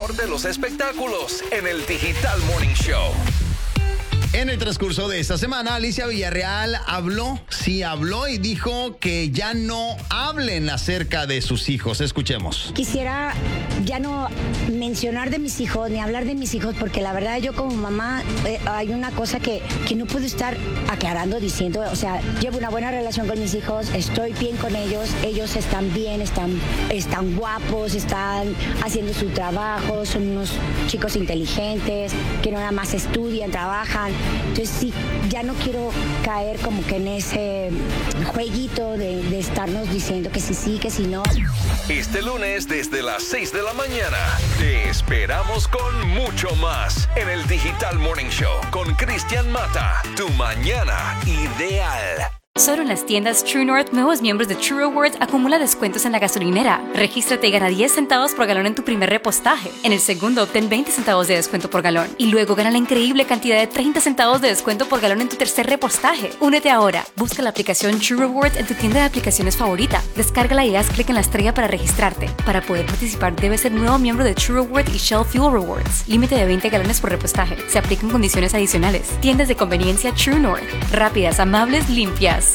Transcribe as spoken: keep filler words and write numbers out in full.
mejor de los espectáculos en el Digital Morning Show. En el transcurso de esta semana, Alicia Villarreal habló, sí habló y dijo que ya no hablen acerca de sus hijos. Escuchemos. Quisiera ya no mencionar de mis hijos ni hablar de mis hijos porque la verdad yo como mamá eh, hay una cosa que, que no puedo estar aclarando, diciendo, o sea, llevo una buena relación con mis hijos, estoy bien con ellos, ellos están bien, están, están guapos, están haciendo su trabajo, son unos chicos inteligentes, que no nada más estudian, trabajan. Entonces sí, ya no quiero caer como que en ese jueguito de, de estarnos diciendo que sí, sí, que sí, no. Este lunes desde las seis de la mañana te esperamos con mucho más en el Digital Morning Show con Cristian Mata, tu mañana ideal. Solo en las tiendas True North, nuevos miembros de True Rewards acumula descuentos en la gasolinera. Regístrate y gana diez centavos por galón en tu primer repostaje. En el segundo, obtén veinte centavos de descuento por galón. Y luego gana la increíble cantidad de treinta centavos de descuento por galón en tu tercer repostaje. Únete ahora. Busca la aplicación True Rewards en tu tienda de aplicaciones favorita. Descárgala y haz clic en la estrella para registrarte. Para poder participar, debes ser nuevo miembro de True Rewards y Shell Fuel Rewards. Límite de veinte galones por repostaje. Se aplican condiciones adicionales. Tiendas de conveniencia True North. Rápidas, amables, limpias.